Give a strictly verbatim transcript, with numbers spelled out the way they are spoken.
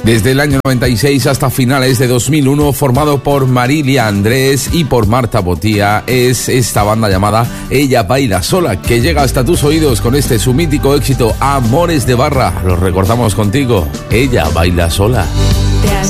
Desde el año noventa y seis hasta finales de dos mil uno, formado por Marilia Andrés y por Marta Botía, es esta banda llamada Ella Baila Sola, que llega hasta tus oídos con este su mítico éxito Amores de Barra. Los recordamos contigo, Ella Baila Sola. Te has